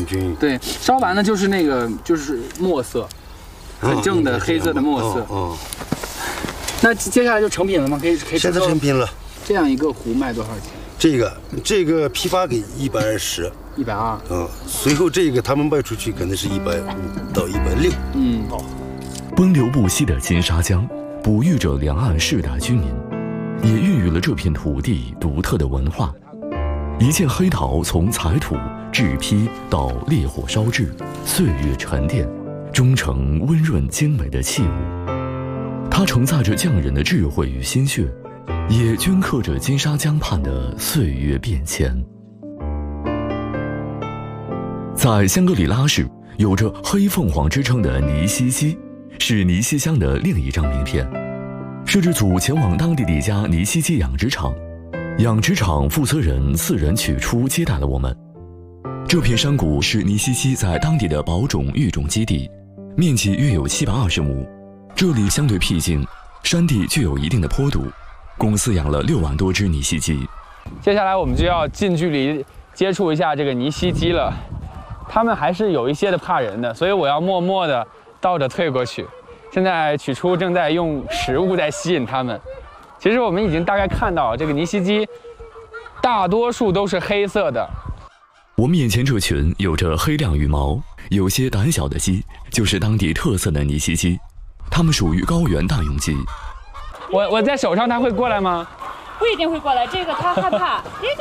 均匀。 对，烧完了就是那个就是墨色，很正的黑色的墨色。那接下来就成品了吗？可以现在成品了。 这样一个壶卖多少钱？ 这个批发给120。 120。 随后这个他们卖出去可能是150到160。 奔流不息的金沙江，哺育着两岸世代居民，也孕育了这片土地独特的文化。一件黑陶从采土、制坯到烈火烧制，岁月沉淀，终成温润精美的器物。它承载着匠人的智慧与心血，也镌刻着金沙江畔的岁月变迁。在香格里拉市，有着黑凤凰之称的尼西基，是尼西乡的另一张名片。摄制组前往当地的一家尼西基养殖场，养殖场负责人4人取出接待了我们。这片山谷是尼西基在当地的保种育种基地，面积约有720亩。这里相对僻静，山地具有一定的坡度，共饲养了6万多只尼西基。 接下来我们就要近距离接触一下这个尼西基了，他们还是有一些的怕人的，所以我要默默地倒着退过去。现在取出正在用食物在吸引它们。其实我们已经大概看到这个尼西基大多数都是黑色的。 我面前这群有着黑亮羽毛、有些胆小的鸡，就是当地特色的尼西基，它们属于高原大用鸡。 我在手上，它会过来吗？ 不一定会过来，这个它害怕。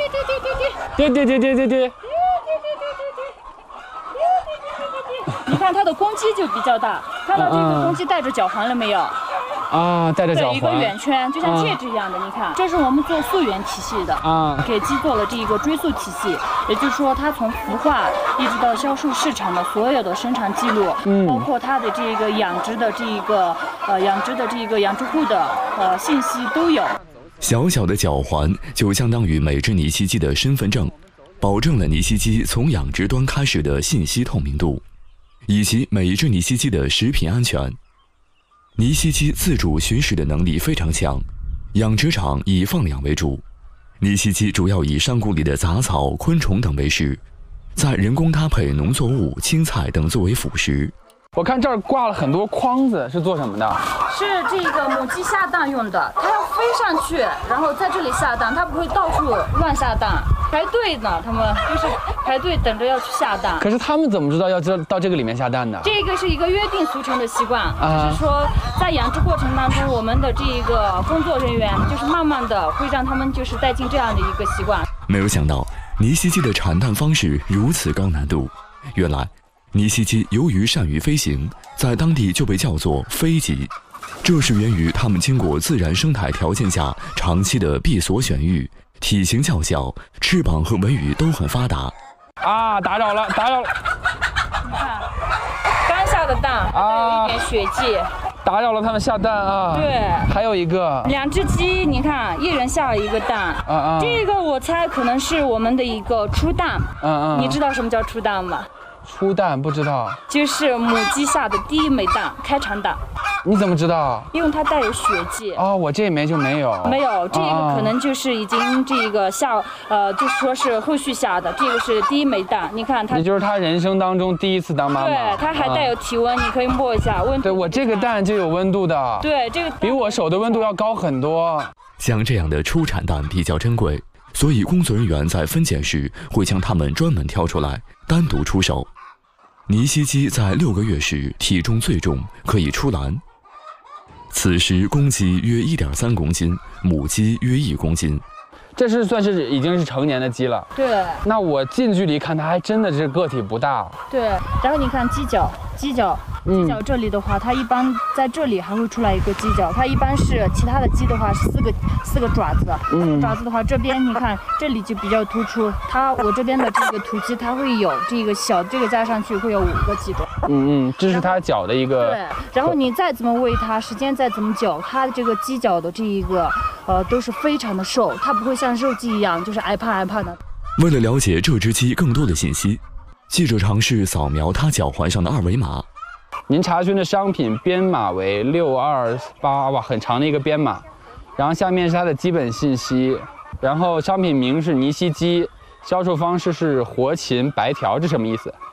你看它的公鸡就比较大，看到这个公鸡带着脚环了没有？ 带着脚环， 对，一个圆圈，就像戒指一样的。你看，这是我们做溯源体系的给鸡做了这一个追溯体系，也就是说，它从孵化一直到销售市场的所有的生产记录，包括它的这个养殖的这一个养殖户的信息都有。 小小的脚环就相当于每只尼西基的身份证，保证了尼西基从养殖端开始的信息透明度，以及每一只尼西基的食品安全。尼西基自主寻食的能力非常强，养殖场以放养为主。尼西基主要以山谷里的杂草、昆虫等为食，在人工搭配农作物、青菜等作为辅食。 我看这儿挂了很多筐子，是做什么的？ 是这个母鸡下蛋用的，它要飞上去，然后在这里下蛋，它不会到处乱下蛋。排队呢，他们就是排队等着要去下蛋。 可是他们怎么知道要到这个里面下蛋的？ 这个是一个约定俗成的习惯，就是说在养殖过程当中，我们的这个工作人员就是慢慢的会让他们就是带进这样的一个习惯。 没有想到尼西基的产蛋方式如此高难度，原来尼西基由于善于飞行，在当地就被叫做飞鸡，这是源于它们经过自然生态条件下长期的闭锁选育，体型较小，翅膀和尾羽都很发达。 打扰了。 你看，刚下的蛋还有一点血迹， 打扰了他们下蛋啊。 对， 还有一个 2只鸡，你看一人下了一个蛋。这个我猜可能是我们的一个初蛋。你知道什么叫初蛋吗？ 初蛋不知道， 就是母鸡下的第一枚蛋，开场蛋。 你怎么知道？ 因为它带有血迹。 我这一枚就没有。 没有，这个可能就是已经这个就是说是后续下的，这个是第一枚蛋。你看它， 也就是它人生当中第一次当妈妈。 对，它还带有体温，你可以摸一下温度。 对，我这个蛋就有温度的。 对，这个比我手的温度要高很多。 像这样的初产蛋比较珍贵，所以工作人员在分拣时会将它们专门挑出来，单独出售。尼西基在6个月时体重最重，可以出栏。此时公鸡约1.3公斤，母鸡约1公斤。 这是算是已经是成年的鸡了。 对。 那我近距离看它还真的是个体不大。 对。然后你看犄角这里的话，它一般在这里还会出来一个犄角，它一般是其他的鸡的话是四个爪子。爪子的话，这边你看这里就比较突出。我这边的这个土鸡，它会有这个小，这个加上去会有5个鸡爪。 这是它脚的一个。 对。然后你再怎么喂它，时间再怎么久，它这个犄角的这一个都是非常的瘦，它不会像肉鸡一样就是挨怕的。 为了了解这只鸡更多的信息，记者尝试扫描它脚环上的2维码。 您查询的商品编码为628，哇，很长的一个编码。然后下面是它的基本信息，然后商品名是尼西基，销售方式是活禽白条，这什么意思？